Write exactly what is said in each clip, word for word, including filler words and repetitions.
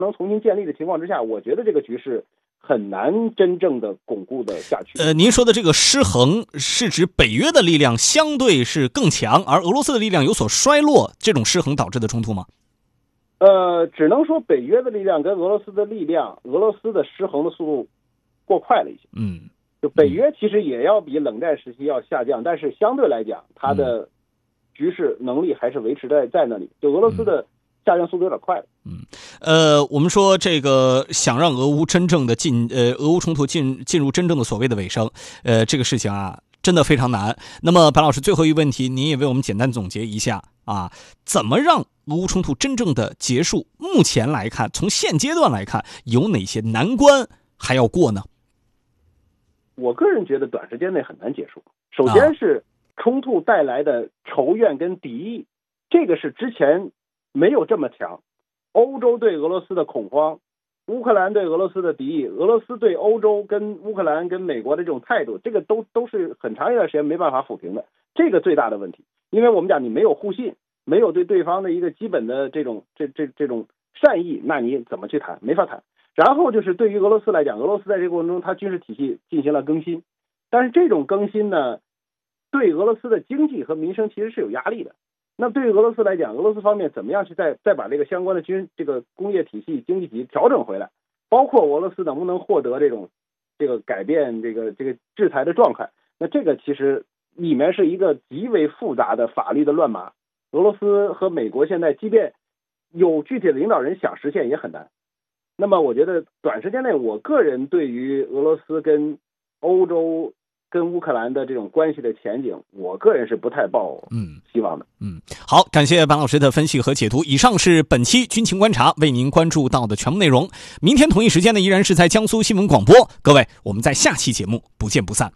能重新建立的情况之下，我觉得这个局势很难真正的巩固的下去。 呃，您说的这个失衡是指北约的力量相对是更强，而俄罗斯的力量有所衰落，这种失衡导致的冲突吗？ 呃，只能说北约的力量跟俄罗斯的力量，俄罗斯的失衡的速度过快了一些。 嗯， 就北约其实也要比冷战时期要下降，但是相对来讲，它的局势能力还是维持在在那里。就俄罗斯的下降速度有点快了。 嗯，呃，我们说这个想让俄乌真正的进呃俄乌冲突进进入真正的所谓的尾声，呃，这个事情啊，真的非常难。那么，白老师最后一个问题，您也为我们简单总结一下啊，怎么让俄乌冲突真正的结束？目前来看，从现阶段来看，有哪些难关还要过呢？ 我个人觉得短时间内很难结束。首先是冲突带来的仇怨跟敌意，这个是之前没有这么强。欧洲对俄罗斯的恐慌，乌克兰对俄罗斯的敌意，俄罗斯对欧洲跟乌克兰跟美国的这种态度，这个都都是很长一段时间没办法抚平的。这个最大的问题，因为我们讲你没有互信，没有对对方的一个基本的这种这这这种善意，那你怎么去谈？没法谈。然后就是对于俄罗斯来讲，俄罗斯在这个过程中，它军事体系进行了更新，但是这种更新呢，对俄罗斯的经济和民生其实是有压力的。那对于俄罗斯来讲，俄罗斯方面怎么样去再再把这个相关的军这个工业体系、经济体系调整回来，包括俄罗斯能不能获得这种这个改变这个这个制裁的状态，那这个其实里面是一个极为复杂的法律的乱麻。俄罗斯和美国现在即便有具体的领导人想实现也很难。那么我觉得短时间内，我个人对于俄罗斯跟欧洲跟乌克兰的这种关系的前景，我个人是不太抱希望的。 嗯，嗯好，感谢白老师的分析和解读。以上是本期军情观察为您关注到的全部内容。明天同一时间呢，依然是在江苏新闻广播。各位，我们在下期节目不见不散。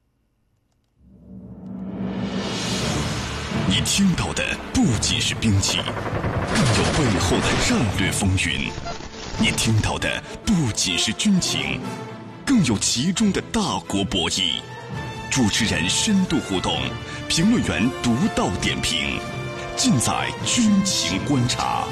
你听到的不仅是兵器，更有背后的战略风云。你听到的不仅是军情，更有其中的大国博弈。主持人深度互动，评论员独到点评，尽在军情观察。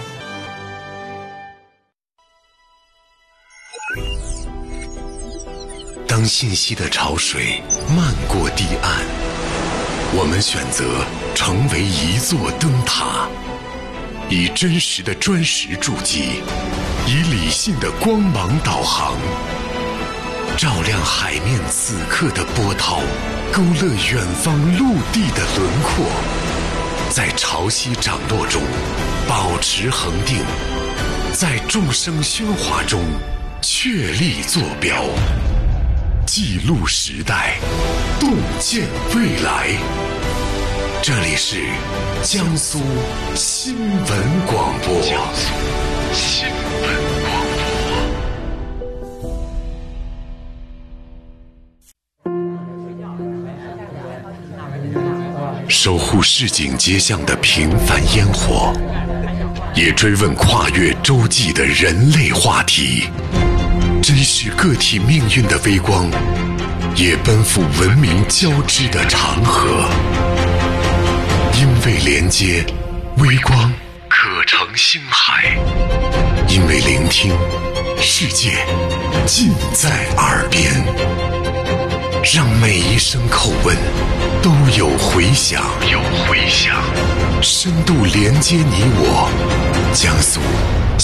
当信息的潮水漫过堤岸，我们选择成为一座灯塔，以真实的砖石筑基，以理性的光芒导航，照亮海面此刻的波涛，勾勒远方陆地的轮廓，在潮汐涨落中保持恒定，在众生喧哗中确立坐标，记录时代，洞见未来。这里是江苏新闻广播。江苏新闻广播。守护市井街巷的平凡烟火，也追问跨越洲际的人类话题。珍视个体命运的微光，也奔赴文明交织的长河。因为连接，微光可成星海；因为聆听，世界尽在耳边。让每一声口吻都有回响，有回响，深度连接你我，江苏